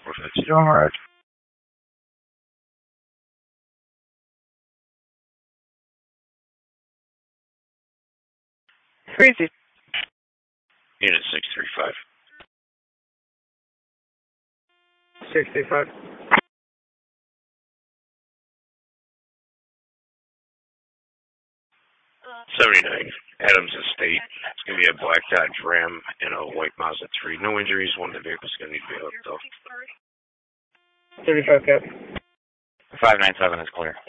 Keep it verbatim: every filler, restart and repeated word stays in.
What's you doing, Raj? Crazy. Unit six three five. sixty-five. seventy-nine. Adams Estate. It's going to be a black Dodge Ram and a white Mazda three. No injuries. One of the vehicles going to need to be hooked, though. thirty-five cap. five nine seven is clear.